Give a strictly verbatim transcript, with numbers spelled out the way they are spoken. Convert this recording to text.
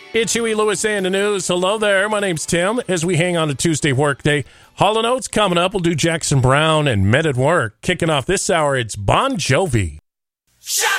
It's Huey Lewis and the News. Hello there. My name's Tim. As we hang on to Tuesday workday, Hall and Oates coming up. We'll do Jackson Browne and Men at Work. Kicking off this hour, it's Bon Jovi. Shut